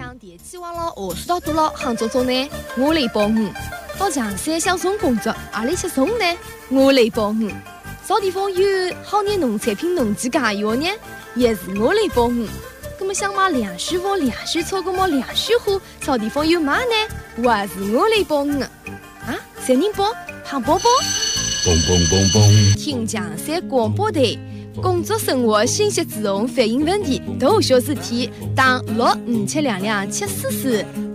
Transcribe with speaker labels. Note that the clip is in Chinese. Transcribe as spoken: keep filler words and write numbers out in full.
Speaker 1: 让电器网络下水道堵了，杭州做呢？我来帮你。到强山乡村工作，哪里去送呢？我来帮你。找地方有好的农产品、农机加油呢，也是我来帮你。那么想买两须房、两须车，那么两须户，找地方有卖呢，还是我来帮你。啊，三人帮，胖宝宝。
Speaker 2: 嘣嘣嘣嘣！
Speaker 1: 听强山广播台。工作生活信息自动反映问题，大小事体，打六五七两两七四四。